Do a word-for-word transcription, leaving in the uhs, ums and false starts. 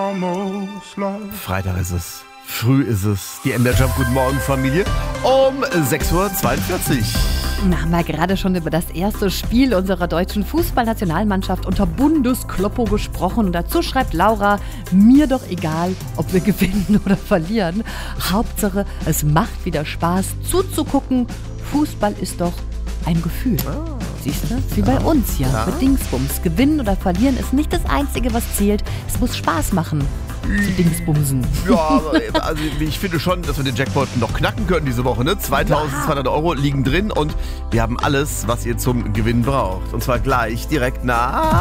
Freitag ist es. Früh ist es. Die Ender Jump. Guten Morgen, Familie. Um sechs Uhr zweiundvierzig. Na, haben wir gerade schon über das erste Spiel unserer deutschen Fußballnationalmannschaft unter Bundeskloppo gesprochen. Und dazu schreibt Laura, mir doch egal, ob wir gewinnen oder verlieren. Hauptsache, es macht wieder Spaß zuzugucken. Fußball ist doch ein Gefühl. Ah. Siehst du? Wie bei uns hier. Ja. Mit Dingsbums. Gewinnen oder verlieren ist nicht das Einzige, was zählt. Es muss Spaß machen. Zu Dingsbumsen. Ja, also ich finde schon, dass wir den Jackpot noch knacken können diese Woche. Ne? zweitausendzweihundert Euro liegen drin und wir haben alles, was ihr zum Gewinn braucht. Und zwar gleich direkt nach...